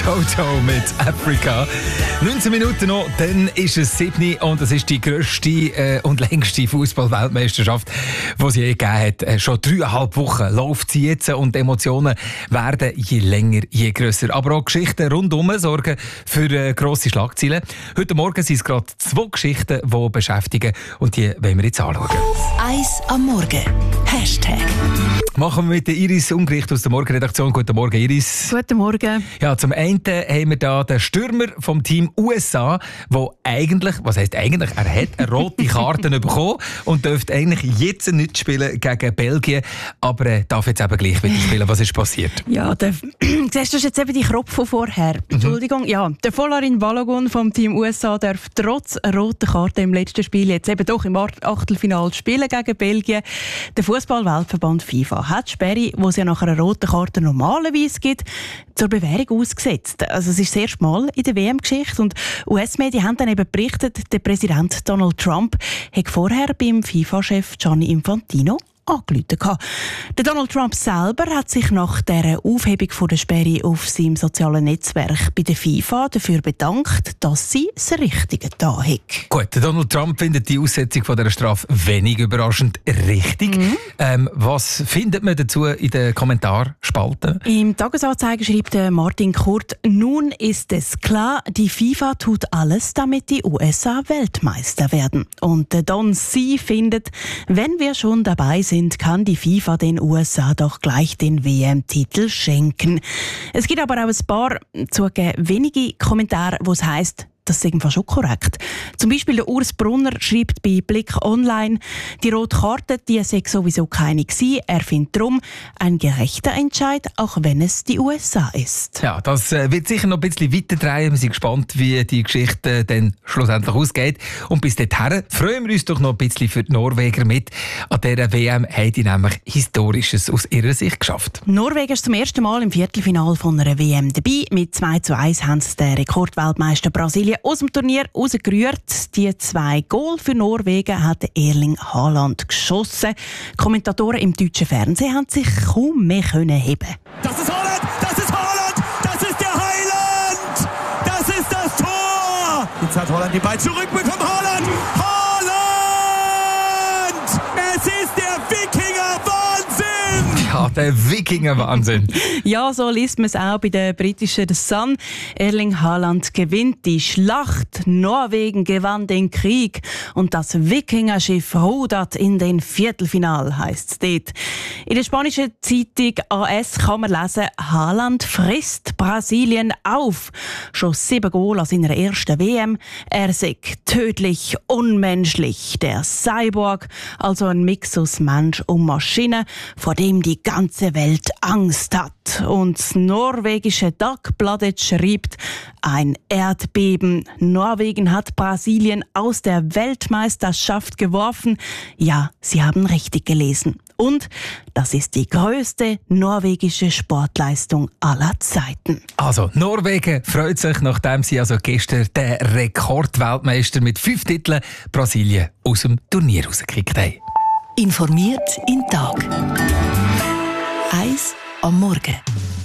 Toto mit Afrika. 19 Minuten noch, dann ist es 7 und es ist die grösste und längste Fußball-Weltmeisterschaft, die sie je gegeben hat. Schon 3,5 Wochen läuft sie jetzt und Emotionen werden je länger, je grösser. Aber auch Geschichten rundum sorgen für grosse Schlagzeilen. Heute Morgen sind es gerade 2 Geschichten, die beschäftigen und die wollen wir jetzt anschauen. Eis am Morgen. Hashtag. Machen wir mit der Iris Ungericht aus der Morgenredaktion. Guten Morgen, Iris. Guten Morgen. Ja, zum einen haben wir da den Stürmer vom Team USA, der eigentlich, was heisst eigentlich, er hat eine rote Karte bekommen und dürfte eigentlich jetzt nicht spielen gegen Belgien, aber er darf jetzt eben gleich wieder spielen. Was ist passiert? Ja, siehst du jetzt eben die Kropf von vorher. Entschuldigung. Ja, der Volarin Balogun vom Team USA darf trotz roter Karte im letzten Spiel jetzt eben doch im Achtelfinale spielen gegen Belgien. Der Fußball-Weltverband FIFA hat die Sperre, die es ja nach einer roten Karte normalerweise gibt, zur Bewährung ausgesetzt. Also es ist das erste Mal in der WM-Geschichte und US-Medien haben dann eben berichtet, der Präsident Donald Trump hat vorher beim FIFA-Chef Gianni Infantino angerufen. Der Donald Trump selber hat sich nach der Aufhebung von der Sperre auf seinem sozialen Netzwerk bei der FIFA dafür bedankt, dass sie das Richtige da hat. Gut, der Donald Trump findet die Aussetzung von dieser Strafe wenig überraschend richtig. Was findet man dazu in den Kommentarspalten? Im Tagesanzeiger schreibt Martin Kurt: Nun ist es klar, die FIFA tut alles, damit die USA Weltmeister werden. Und der Don C. findet, wenn wir schon dabei sind, kann die FIFA den USA doch gleich den WM-Titel schenken. Es gibt aber auch ein paar zugegeben wenige Kommentare, wo es heisst, das ist fast schon korrekt. Zum Beispiel der Urs Brunner schreibt bei Blick Online, die rote Karte, die sei sowieso keine gewesen. Er findet darum ein gerechter Entscheid, auch wenn es die USA ist. Ja, das wird sicher noch ein bisschen weiter drehen. Wir sind gespannt, wie die Geschichte dann schlussendlich ausgeht. Und bis dahin freuen wir uns doch noch ein bisschen für die Norweger mit. An dieser WM haben die nämlich Historisches aus ihrer Sicht geschafft. Norwegen ist zum ersten Mal im Viertelfinale von einer WM dabei. Mit 2:1 haben sie den Rekordweltmeister Brasilien aus dem Turnier rausgerührt. Die 2 Goal für Norwegen hat Erling Haaland geschossen. Kommentatoren im deutschen Fernsehen haben sich kaum mehr heben. Das ist Haaland! Das ist Haaland! Das ist der Heiland! Das ist das Tor! Jetzt hat Haaland die Ball zurückbekommen. Haaland! Haaland! Es ist der Wikinger-Wahnsinn! Ja, der Wikinger-Wahnsinn. Ja, so liest man es auch bei der britischen The Sun. Erling Haaland gewinnt die Schlacht. Norwegen gewann den Krieg. Und das Wikingerschiff rudert in den Viertelfinal, heisst es dort. In der spanischen Zeitung AS kann man lesen, Haaland frisst Brasilien auf. Schon 7 Goal an seiner ersten WM. Er sei tödlich, unmenschlich. Der Cyborg, also ein Mix aus Mensch und Maschine, vor dem die ganze Welt Angst hat. Und das norwegische Dagbladet schreibt, ein Erdbeben. Norwegen hat Brasilien aus der Weltmeisterschaft geworfen. Ja, Sie haben richtig gelesen. Und das ist die grösste norwegische Sportleistung aller Zeiten. Also, Norwegen freut sich, nachdem sie also gestern den Rekordweltmeister mit 5 Titeln Brasilien aus dem Turnier rausgekickt haben. Informiert in Tag. Eis am Morgen.